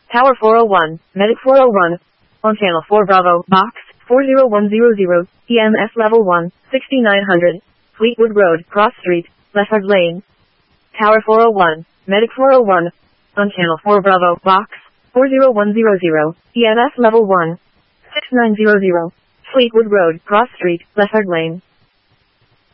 Tower 401, Medic 401. On channel 4 Bravo, box 40100, EMS level 1, 6900. Fleetwood Road, Cross Street, Lefford Lane. Tower 401, Medic 401. On channel 4 Bravo, box 40100, EMS level 1, 6900. Fleetwood Road, Cross Street, Lefford Lane.